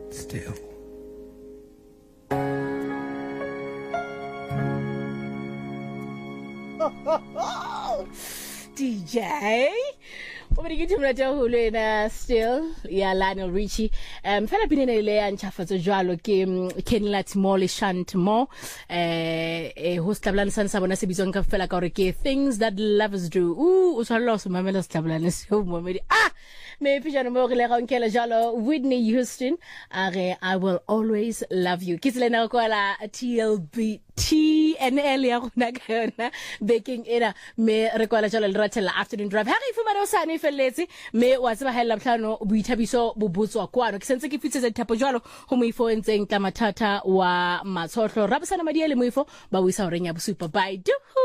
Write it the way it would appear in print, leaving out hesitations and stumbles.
still. DJ Obedi ke mona ho lena still ya Lionel Richie fela pinene ile ya ntšhafatso jwalo ke Kenny Latimore Shantmo ho stablana sana sa bona se bitsong ka fela ka hore ke things that lovers do o tshwala so mamela stablana se momedi me pijana mo re le ga nkela jalo Whitney Houston are I will always love you ke tselena go la TLB TNL ya gona ka yona baking era me re kwala jalo le ratela afternoon drive ha re fumana o sane feletse me wa tseba ha ela botlhano boithabiso bo botswa kwano ke sentse ke fitsetse dithapo jalo ho moifo entseng tla mathata wa matshotlo rabusana madiele moifo ba wisa horeng ya bosupa bye